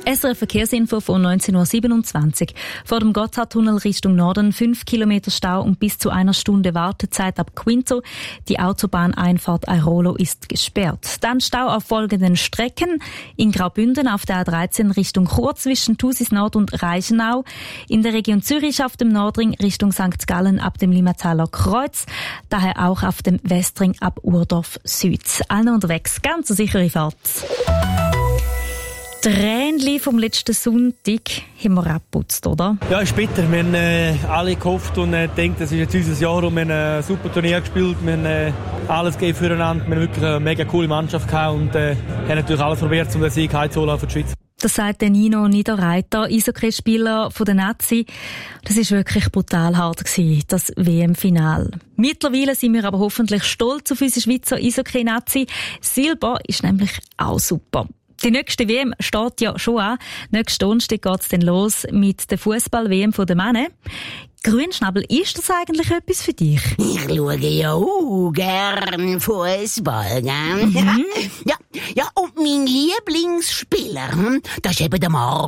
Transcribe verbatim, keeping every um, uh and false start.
S R F-Verkehrsinfo von neunzehn Uhr siebenundzwanzig. Vor dem Gotthardtunnel Richtung Norden fünf Kilometer Stau und bis zu einer Stunde Wartezeit ab Quinto. Die Autobahneinfahrt Airolo ist gesperrt. Dann Stau auf folgenden Strecken. In Graubünden auf der A dreizehn Richtung Chur zwischen Thusis Nord und Reichenau. In der Region Zürich auf dem Nordring Richtung Sankt Gallen ab dem Limmataler Kreuz. Daher auch auf dem Westring ab Urdorf Süd. Allen unterwegs, ganz eine sichere Fahrt. Die Tränchen vom letzten Sonntag haben wir abgeputzt, oder? Ja, ist bitter. Wir haben äh, alle gehofft und äh, gedacht, das ist jetzt unser Jahr und wir haben ein super Turnier gespielt. Wir haben äh, alles gegeben füreinander. Wir haben wirklich eine mega coole Mannschaft gehabt und äh, haben natürlich alles probiert, um den Sieg heimzuholen für die Schweiz. Das sagt der Nino Niederreiter, Eishockeyspieler von der Nazi. Das ist wirklich brutal hart gewesen, das W M-Final. Mittlerweile sind wir aber hoffentlich stolz auf unsere Schweizer Eishockey-Nazi. Silber ist nämlich auch super. Die nächste W M steht ja schon an. Nächsten Donnerstag geht's dann los mit der Fußball-W M der Männer. Grünschnabel, ist das eigentlich etwas für dich? Ich schaue ja auch gern Fußball, gell? Mhm. Ja, ja, und mein Lieblingsspieler, hm, das ist eben der Marc